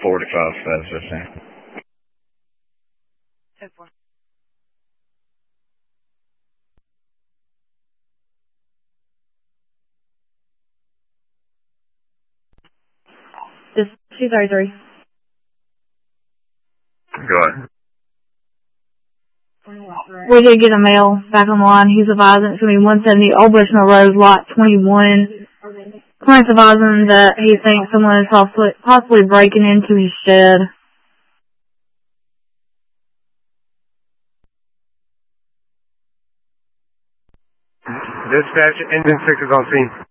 45 status 15. This is 233. Go ahead. We did get a male back on the line. He's advising it's going to be 170 Old Bushmill Road, lot 21. Client's advising that he thinks someone is possibly breaking into his shed. Dispatch, engine 6 is on scene.